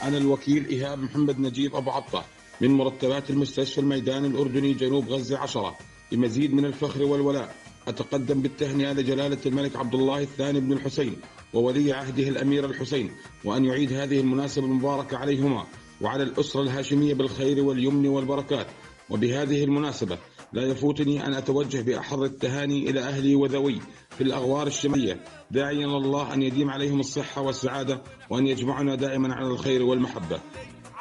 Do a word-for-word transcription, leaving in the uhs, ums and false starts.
أنا الوكيل إيهاب محمد نجيب أبو عطة من مرتبات المستشفى الميداني الأردني جنوب غزة عشرة. بمزيد من الفخر والولاء أتقدم بالتهنئة لجلالة الملك عبد الله الثاني بن الحسين وولي عهده الأمير الحسين، وأن يعيد هذه المناسبة المباركة عليهما وعلى الأسرة الهاشمية بالخير واليمن والبركات. وبهذه المناسبة لا يفوتني أن أتوجه بأحر التهاني إلى أهلي وذوي في الأغوار الشمالية، داعيا الله أن يديم عليهم الصحة والسعادة، وأن يجمعنا دائما على الخير والمحبة.